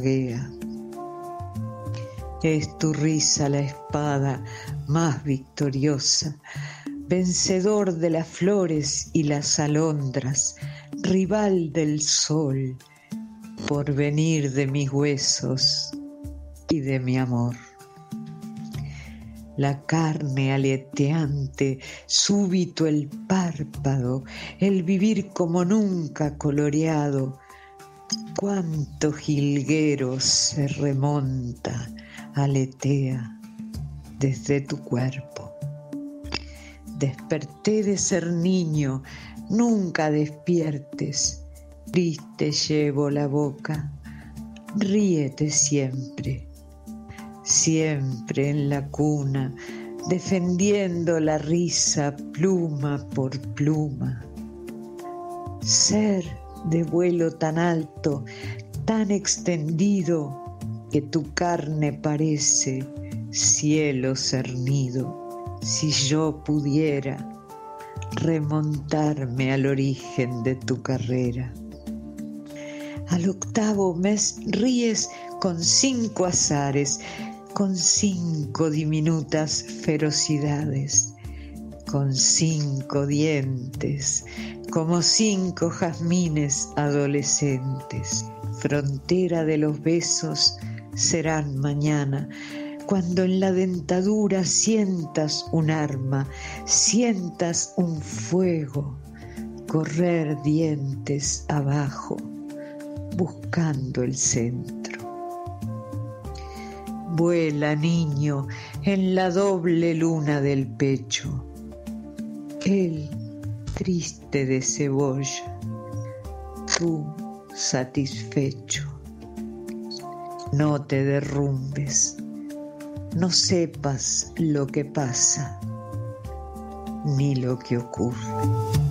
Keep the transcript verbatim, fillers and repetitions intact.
zaranguea. Es tu risa la espada más victoriosa, vencedor de las flores y las alondras, rival del sol, porvenir de mis huesos y de mi amor. La carne aleteante, súbito el párpado, el vivir como nunca coloreado, cuánto jilguero se remonta, aletea desde tu cuerpo. Desperté de ser niño, nunca despiertes, triste llevo la boca, ríete siempre, siempre en la cuna, defendiendo la risa pluma por pluma. Ser de vuelo tan alto, tan extendido, que tu carne parece cielo cernido. Si yo pudiera remontarme al origen de tu carrera. Al octavo mes ríes con cinco azares, con cinco diminutas ferocidades, con cinco dientes, como cinco jazmines adolescentes. Frontera de los besos serán mañana, cuando en la dentadura sientas un arma, sientas un fuego, correr dientes abajo, buscando el centro. Vuela, niño, en la doble luna del pecho, él triste de cebolla, tú satisfecho. No te derrumbes, no sepas lo que pasa, ni lo que ocurre.